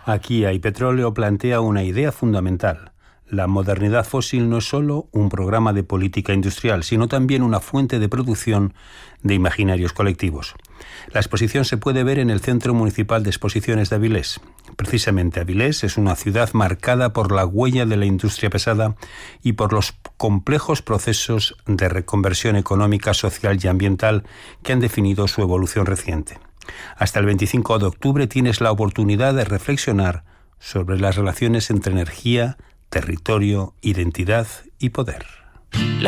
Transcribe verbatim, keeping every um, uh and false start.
Aquí hay Petróleo plantea una idea fundamental. La modernidad fósil no es solo un programa de política industrial, sino también una fuente de producción de imaginarios colectivos. La exposición se puede ver en el Centro Municipal de Exposiciones de Avilés. Precisamente Avilés es una ciudad marcada por la huella de la industria pesada y por los complejos procesos de reconversión económica, social y ambiental que han definido su evolución reciente. Hasta el veinticinco de octubre tienes la oportunidad de reflexionar sobre las relaciones entre energía, territorio, identidad y poder. La